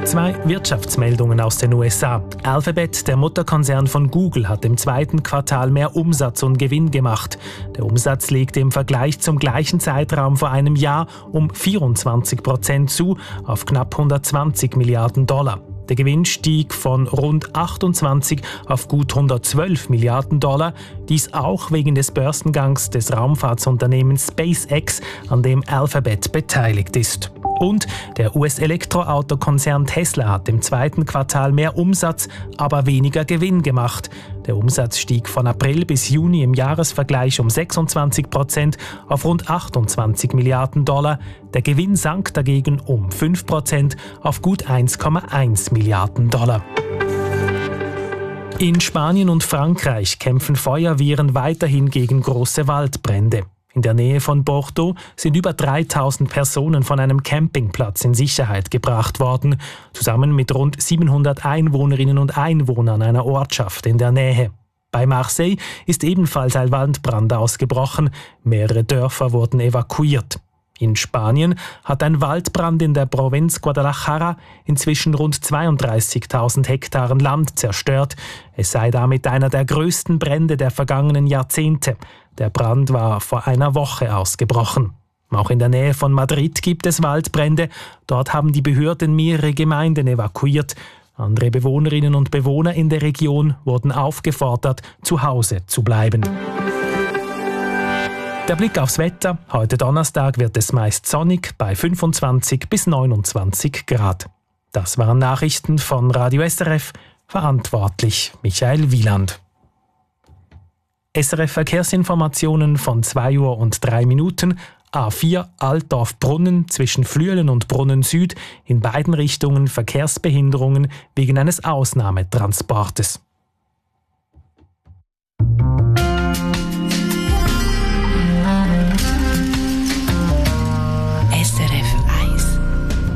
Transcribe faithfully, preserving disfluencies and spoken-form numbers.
Zwei Wirtschaftsmeldungen aus den U S A. Alphabet, der Mutterkonzern von Google, hat im zweiten Quartal mehr Umsatz und Gewinn gemacht. Der Umsatz legte im Vergleich zum gleichen Zeitraum vor einem Jahr um vierundzwanzig Prozent zu, auf knapp hundertzwanzig Milliarden Dollar. Der Gewinn stieg von rund achtundzwanzig auf gut hundertzwölf Milliarden Dollar, dies auch wegen des Börsengangs des Raumfahrtsunternehmens SpaceX, an dem Alphabet beteiligt ist. Und der U S-Elektroautokonzern Tesla hat im zweiten Quartal mehr Umsatz, aber weniger Gewinn gemacht. Der Umsatz stieg von April bis Juni im Jahresvergleich um sechsundzwanzig Prozent auf rund achtundzwanzig Milliarden Dollar. Der Gewinn sank dagegen um fünf Prozent auf gut eins Komma eins Milliarden Dollar. In Spanien und Frankreich kämpfen Feuerwehren weiterhin gegen große Waldbrände. In der Nähe von Bordeaux sind über dreitausend Personen von einem Campingplatz in Sicherheit gebracht worden, zusammen mit rund siebenhundert Einwohnerinnen und Einwohnern einer Ortschaft in der Nähe. Bei Marseille ist ebenfalls ein Waldbrand ausgebrochen, mehrere Dörfer wurden evakuiert. In Spanien hat ein Waldbrand in der Provinz Guadalajara inzwischen rund zweiunddreißigtausend Hektaren Land zerstört. Es sei damit einer der größten Brände der vergangenen Jahrzehnte. Der Brand war vor einer Woche ausgebrochen. Auch in der Nähe von Madrid gibt es Waldbrände. Dort haben die Behörden mehrere Gemeinden evakuiert. Andere Bewohnerinnen und Bewohner in der Region wurden aufgefordert, zu Hause zu bleiben. Der Blick aufs Wetter. Heute Donnerstag wird es meist sonnig bei fünfundzwanzig bis neunundzwanzig Grad. Das waren Nachrichten von Radio S R F. Verantwortlich Michael Wieland. S R F Verkehrsinformationen von zwei Uhr und drei Minuten. A vier Altdorf-Brunnen zwischen Flüelen und Brunnen Süd. In beiden Richtungen Verkehrsbehinderungen wegen eines Ausnahmetransportes.